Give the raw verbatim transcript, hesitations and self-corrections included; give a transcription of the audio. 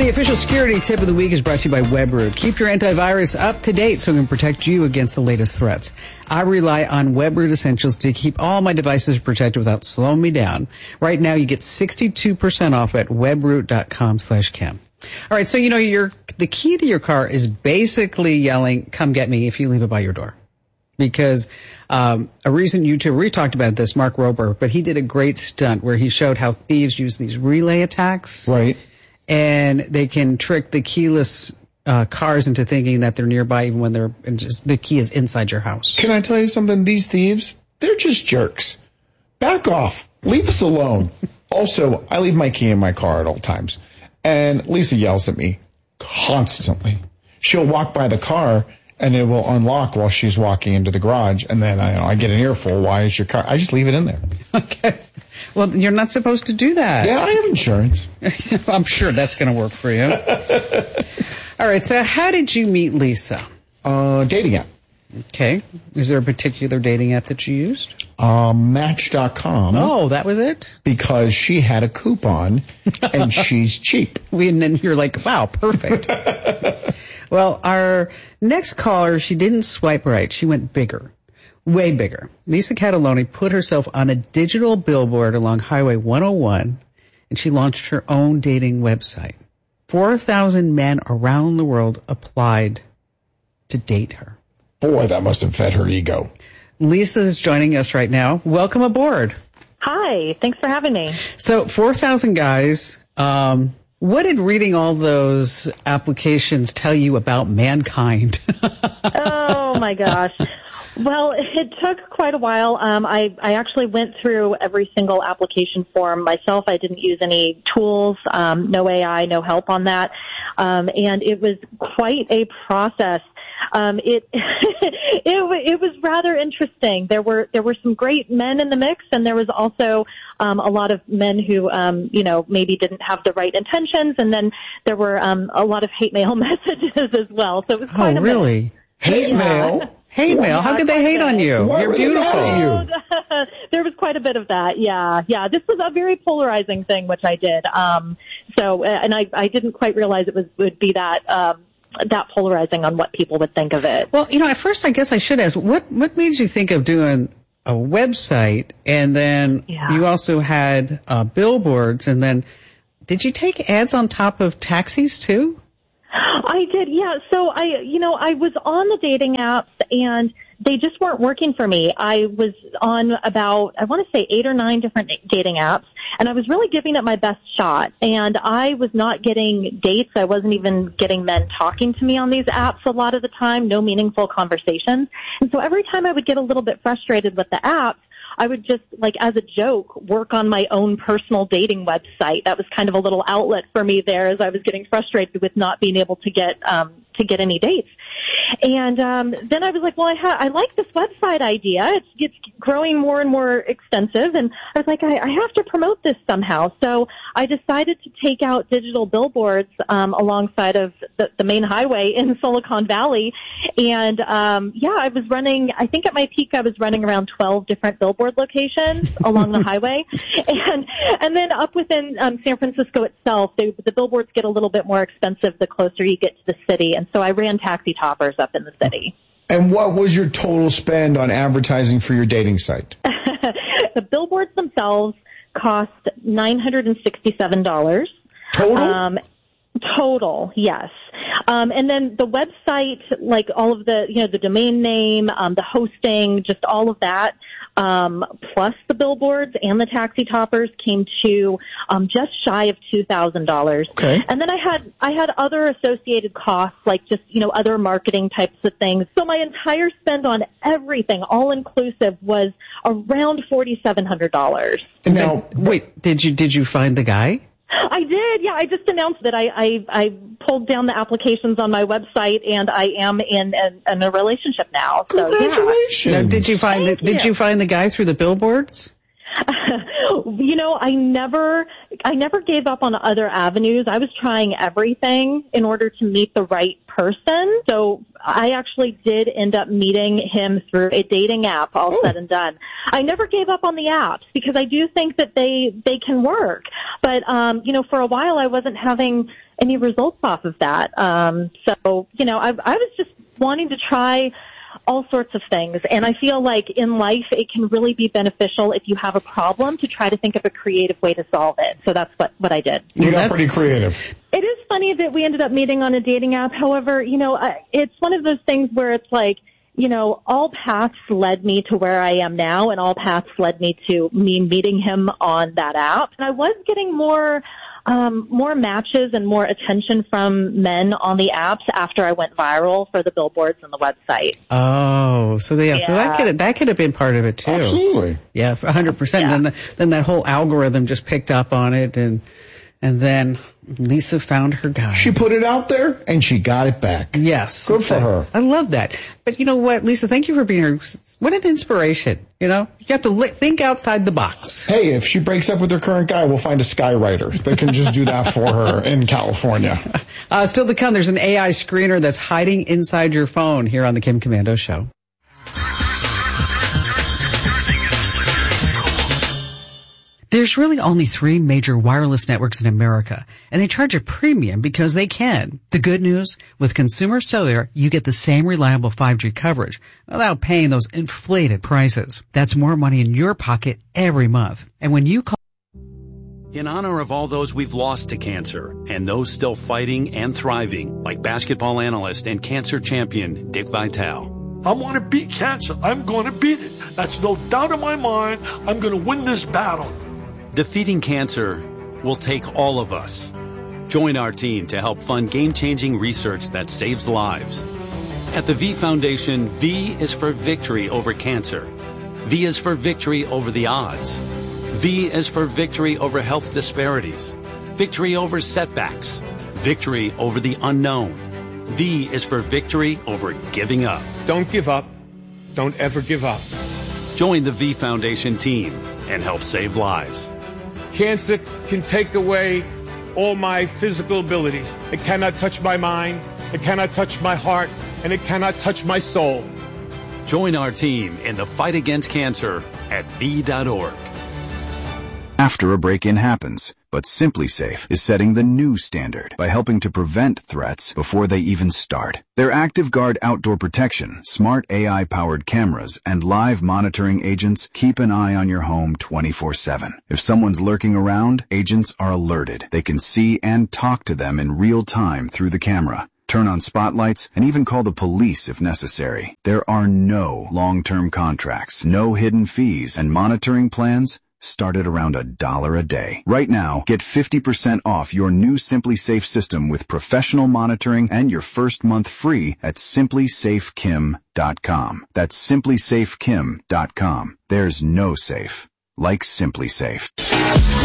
The official security tip of the week is brought to you by Webroot. Keep your antivirus up to date so it can protect you against the latest threats. I rely on Webroot Essentials to keep all my devices protected without slowing me down. Right now, you get sixty-two percent off at webroot.com slash Kim. All right, so you know, your the key to your car is basically yelling, "Come get me," if you leave it by your door. Because um a recent YouTuber, we talked about this, Mark Rober, but he did a great stunt where he showed how thieves use these relay attacks. Right. And they can trick the keyless uh cars into thinking that they're nearby even when they're just the key is inside your house. Can I tell you something? These thieves, they're just jerks. Back off. Leave us alone. Also, I leave my key in my car at all times. And Lisa yells at me constantly. She'll walk by the car and it will unlock while she's walking into the garage. And then I, you know, I get an earful. Why is your car? I just leave it in there. Okay. Well, you're not supposed to do that. Yeah, I have insurance. I'm sure that's going to work for you. All right. So how did you meet Lisa? Uh, dating app. Okay. Is there a particular dating app that you used? Uh, Match dot com. Oh, that was it? Because she had a coupon and she's cheap. And then you're like, wow, perfect. Well, our next caller, she didn't swipe right. She went bigger. Way bigger. Lisa Cataloni put herself on a digital billboard along Highway one oh one, and she launched her own dating website. four thousand men around the world applied to date her. Boy, that must have fed her ego. Lisa is joining us right now. Welcome aboard. Hi. Thanks for having me. So, four thousand guys. Um, what did reading all those applications tell you about mankind? Oh, my gosh. Well, it took quite a while. Um, I, I actually went through every single application form myself. I didn't use any tools, um, no A I, no help on that. Um, and it was quite a process. Um, it, it, it was rather interesting. There were, there were some great men in the mix, and there was also, um, a lot of men who, um, you know, maybe didn't have the right intentions. And then there were, um, a lot lot of hate mail messages as well. So it was quite oh, a really? mix. Hate yeah. mail? Hate mail? How could they hate on you? Why You're were they beautiful. mad at you? There was quite a bit of that. Yeah. Yeah. This was a very polarizing thing, which I did. Um, so, and I, I didn't quite realize it was, would be that, um, that polarizing on what people would think of it. Well, you know, at first I guess I should ask, what, what made you think of doing a website, and then Yeah. you also had uh, billboards, and then did you take ads on top of taxis too? I did, yeah. So I, you know, I was on the dating apps and they just weren't working for me. I was on about, I want to say eight or nine different dating apps, and I was really giving it my best shot. And I was not getting dates. I wasn't even getting men talking to me on these apps a lot of the time, no meaningful conversations. And so every time I would get a little bit frustrated with the apps, I would just, like, as a joke, work on my own personal dating website. That was kind of a little outlet for me there as I was getting frustrated with not being able to get, um, to get any dates. And, um, then I was like, well, I ha- I like this website idea. It's, it's growing more and more extensive. And I was like, I, I have to promote this somehow. So I decided to take out digital billboards, um, alongside of the, the main highway in Silicon Valley. And, um, yeah, I was running, I think at my peak, I was running around twelve different billboard locations along the highway. And, and then up within, um, San Francisco itself, they, the billboards get a little bit more expensive the closer you get to the city. And so I ran taxi toppers up in the city. And what was your total spend on advertising for your dating site? The billboards themselves cost nine hundred sixty-seven dollars. Total? Um, total, yes. Um, and then the website, like all of the, you know, the domain name, um, the hosting, just all of that, um, plus the billboards and the taxi toppers came to, um, just shy of two thousand dollars. Okay. And then I had, I had other associated costs, like just, you know, other marketing types of things. So my entire spend on everything, all inclusive, was around forty-seven hundred dollars. Now, Wait, did you, did you find the guy? I did, yeah. I just announced that I, I, I pulled down the applications on my website, and I am in, in, in a relationship now. So, congratulations. yeah. Now, did you find the, Thank did you. you find the guy through the billboards? You know, I never, I never gave up on other avenues. I was trying everything in order to meet the right person. So I actually did end up meeting him through a dating app, all oh. said and done. I never gave up on the apps because I do think that they, they can work. But, um, you know, for a while I wasn't having any results off of that. Um, so, you know, I, I was just wanting to try all sorts of things. And I feel like in life it can really be beneficial if you have a problem to try to think of a creative way to solve it. So that's what, what I did. You got pretty creative. It is funny that we ended up meeting on a dating app. However, you know, it's one of those things where it's like, you know, all paths led me to where I am now, and all paths led me to me meeting him on that app. And I was getting more Um, more matches and more attention from men on the apps after I went viral for the billboards and the website. Oh, so they, yeah, yeah. so that could that could have been part of it too. Absolutely, yeah, one hundred percent. Yeah. Then the, then that whole algorithm just picked up on it, and and then Lisa found her guy. She put it out there, and she got it back. Yes, good for her. I love that. But you know what, Lisa? Thank you for being here. What an inspiration. You know, you have to li- think outside the box. Hey, if she breaks up with her current guy, we'll find a skywriter that can just do that for her in California. Uh, still to come, there's an A I screener that's hiding inside your phone here on the Kim Komando Show. There's really only three major wireless networks in America, and they charge a premium because they can. The good news, with Consumer Cellular, you get the same reliable five G coverage without paying those inflated prices. That's more money in your pocket every month. And when you call... In honor of all those we've lost to cancer and those still fighting and thriving, like basketball analyst and cancer champion Dick Vitale. I want to beat cancer. I'm going to beat it. That's no doubt in my mind. I'm going to win this battle. Defeating cancer will take all of us. Join our team to help fund game-changing research that saves lives. At the V Foundation, V is for victory over cancer. V is for victory over the odds. V is for victory over health disparities. Victory over setbacks. Victory over the unknown. V is for victory over giving up. Don't give up. Don't ever give up. Join the V Foundation team and help save lives. Cancer can take away all my physical abilities. It cannot touch my mind, it cannot touch my heart, and it cannot touch my soul. Join our team in the fight against cancer at V dot org. After a break-in happens, but SimpliSafe is setting the new standard by helping to prevent threats before they even start. Their ActiveGuard outdoor protection, smart A I-powered cameras, and live monitoring agents keep an eye on your home twenty-four seven. If someone's lurking around, agents are alerted. They can see and talk to them in real time through the camera, turn on spotlights, and even call the police if necessary. There are no long-term contracts, no hidden fees, and monitoring plans start at around a dollar a day. Right now, get fifty percent off your new SimpliSafe system with professional monitoring and your first month free at Simply Safe Kim dot com. That's Simply Safe Kim dot com. There's no safe like SimpliSafe.